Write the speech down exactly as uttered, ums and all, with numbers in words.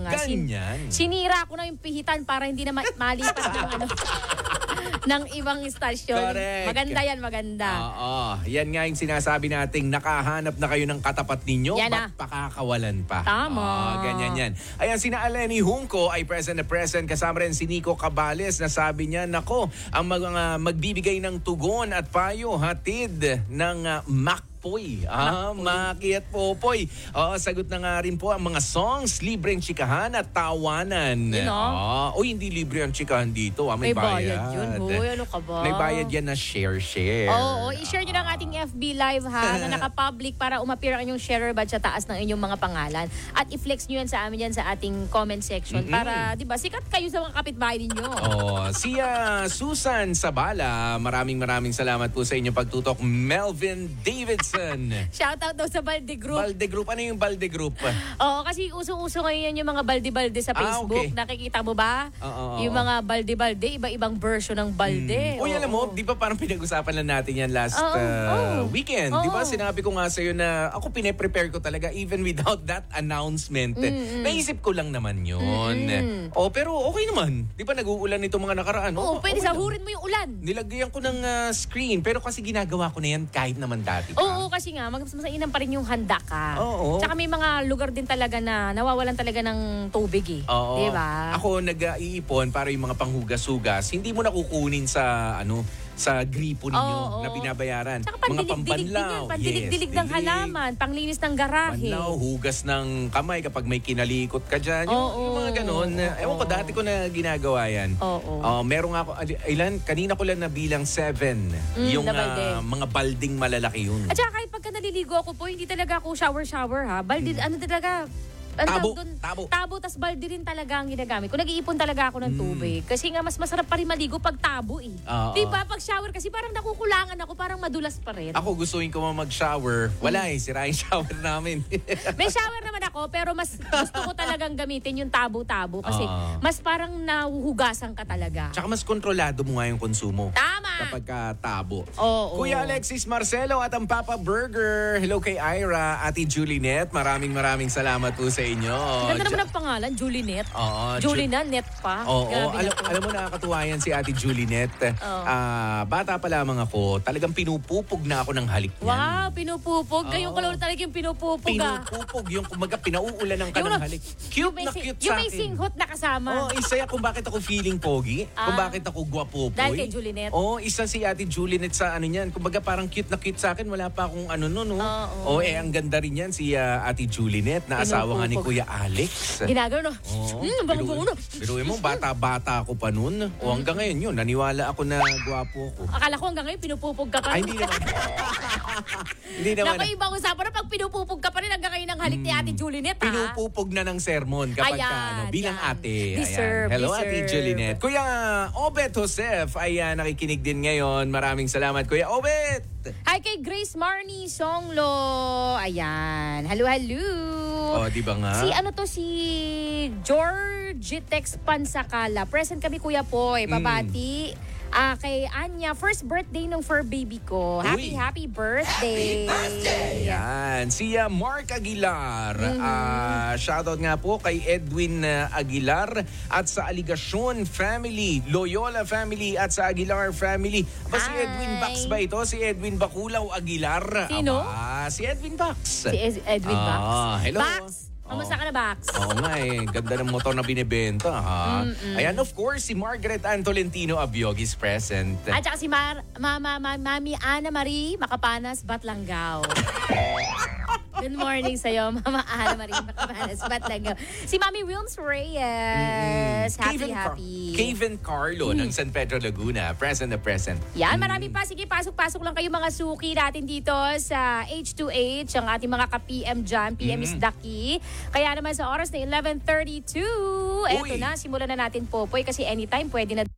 nga. Sin- sinira ko na yung pihitan para hindi na ma- malipat ng ano. ng ibang istasyon. Correct. Maganda yan, maganda. Oo. Yan nga yung sinasabi nating nakahanap na kayo ng katapat ninyo, yan ba't pakakawalan pa? Tama. Oo, ganyan yan. Ayan, sina Aleni Junco ay present na present. Kasama rin si Nico Cabales na sabi niya, nako, ang mga magbibigay ng tugon at payo, hatid ng uh, Mac Poy. Ah, Maki at Popoy. Oo, sagot na nga rin po ang mga songs, libreng chikahan at tawanan. You know? Oh, Uy, hindi libre ang chikahan dito. Ah, may, may bayad. bayad yun. Hoy, ano ka ba? May bayad yan na share-share. Oo, oh, i-share nyo ng ating F B Live ha, na naka-public para umappear ang inyong sharer badge sa taas ng inyong mga pangalan. At i-flex nyo yan sa amin yan sa ating comment section. Mm-hmm. Para, di ba, sikat kayo sa mga kapitbahay ninyo. Oh, si uh, Susan Sabala, maraming maraming salamat po sa inyong pagtutok. Melvin Davidson. Shoutout daw sa Balde Group. Balde Group? Ano yung Balde Group? Oo, kasi uso-uso ngayon yung mga balde-balde sa Facebook. Ah, okay. Nakikita mo ba? Uh, uh, yung mga balde-balde, iba-ibang version ng balde. Hmm. Uy, alam mo, di ba parang pinag-usapan lang natin yan last uh, uh, oh. weekend? Oh. Di ba sinabi ko nga sa'yo na ako pine-prepare ko talaga even without that announcement. Mm-hmm. Naisip ko lang naman yun. Mm-hmm. Oh, pero okay naman. Di ba nag-uulan itong mga nakaraan? Oo, oh, pwede okay sahurin mo yung ulan. Nilagyan ko ng uh, screen, pero kasi ginagawa ko na yan kahit naman dati pa. Oo, kasi nga, mas mainam pa rin yung handa ka. Oo. Tsaka may mga lugar din talaga na nawawalan talaga ng tubig eh. Oo. Diba? Ako nag-iipon para yung mga panghugas-hugas, hindi mo nakukunin sa ano sa gripo ninyo oh, oh. na binabayaran. Tsaka pandilig-dilig din yan. Pandilig-dilig yes, ng halaman, panglinis ng garahe. Panlaw, hugas ng kamay kapag may kinalikot ka dyan. Yung, oh, yung mga ganon. Oh, ewan ko, dati ko na ginagawa yan. Oh, oh. Uh, meron ako, ilan, kanina ko lang nabilang seven. Mm, yung uh, mga balding malalaki yun. At saka kahit pagka naliligo ako po, hindi talaga ako shower-shower ha. Baldi, mm. ano talaga... Tabo, dun, tabo. Tabo, tas balde rin talaga ang ginagamit. Kung nag-iipon talaga ako ng tubig. Mm. Kasi nga, mas masarap pa rin maligo pag tabo eh. Uh, diba? Pag shower kasi parang nakukulangan ako, parang madulas pa rin. Ako gustuin ko mag-shower. Wala mm. eh, sira yung shower namin. May shower naman ako, pero mas gusto ko talagang gamitin yung tabo-tabo. Kasi uh, mas parang nahuhugasan ka talaga. Tsaka mas kontrolado mo nga yung konsumo. Tama! Kapag ka tabo. Oh, Kuya oh. Alexis Marcelo at ang Papa Burger. Hello kay Ira, Ate Julinet. Maraming maraming salamat po sa inyo. Ganda naman ang pangalan, Julinet. Oo. Julinet, net pa. Oo. Alam, alam mo, nakakatuwa yan si Ate Julinet. Uh, bata pa lamang ako, talagang pinupupog na ako ng halik niyan. Wow, pinupupog. Oh. Ngayong kalaro talaga yung pinupupog. Pinupupog. Yung kumaga, pinauulanan ka ng halik. Cute na cute sa akin. Yung may singhot na kasama. Oo, isa yan kung bakit ako feeling pogi. Ah. Kung bakit ako gwapopoy. Dahil kay Julinet. Oo, isa si Ate Julinet sa ano niyan. Kumbaga parang cute na cute sa akin. Wala pa akong ano no, no. Oo, oh, eh, ang ganda rin yan si uh, Ate Julinet na asawa nga ni Kuya Alex. Ginagano, no? Oo. Mm, bango-bango, no? Pero mo, bata-bata ako pa nun. O hanggang ngayon yun, naniwala ako na gwapo ko. Akala ko hanggang ngayon pinupupog ka pa. Ay, hindi naman. Hindi naman. Naku, ibang usapan na pag pinupupog ka pa rin hanggang ngayon ng halik ni Ate Julinet, ha? Pinupupog na ng sermon kapag ayan, ka, ano, bilang yan. ate. Deserve, ayan. Hello, deserve. Ate Julinet. Kuya Obet Joseph ay uh, nakikinig din ngayon. Maraming salamat, Kuya Obet. Hi kay Grace Marnie Songlo. Ayan. Hello, hello. Oh, di ba nga? Si ano to, si George Tex Pansakala. Present kami, Kuya Poy. Babati. Mm. Ah, kay Anya, first birthday ng fur baby ko. Happy, Uy. happy birthday. Happy birthday! Yan. Si uh, Mark Aguilar. Mm-hmm. Uh, shoutout nga po kay Edwin uh, Aguilar at sa Aligasyon family, Loyola family at sa Aguilar family. Ba si Edwin Bax ba ito? Si Edwin Bakulaw Aguilar. Sino? Aba, si Edwin Bax. Si Edwin Bax. Ah, hello. Bax! Kamusta ka na, Bax? Oo nga eh. Ganda ng motor na binibenta, ha? Mm-mm. Ayan, of course, si Margaret Ann Tolentino Abiog is present. At saka si Mar Mama ma Mami Ana Marie Makapanas Batlanggaw. Good morning sa'yo, Mama Ana Marie Makapanas Batlanggaw. Si Mami Wilms Reyes. Mm-hmm. Happy, Kevin happy. Car- Kevin Carlo mm. ng San Pedro Laguna. Present na present. Yan, marami pa. Sige, pasok-pasok lang kayo mga suki natin dito sa H two H. Ang ating mga ka-P M dyan. P M mm. is Ducky. Kaya naman sa oras na eleven thirty-two, eto na, simulan na natin, Popoy, kasi anytime pwede na